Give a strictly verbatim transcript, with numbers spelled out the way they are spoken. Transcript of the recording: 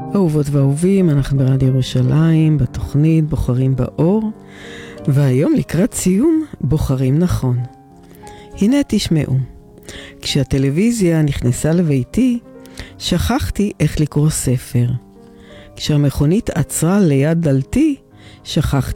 אהובות ואהובים, אנחנו ברדיו ירושלים, בתוכנית בוחרים באור, והיום לקראת סיום בוחרים נכון. הנה תשמעו, כשהטלוויזיה נכנסה לביתי, שכחתי איך לקרוא ספר. כשהמכונית עצרה ליד דלתי, שכחתי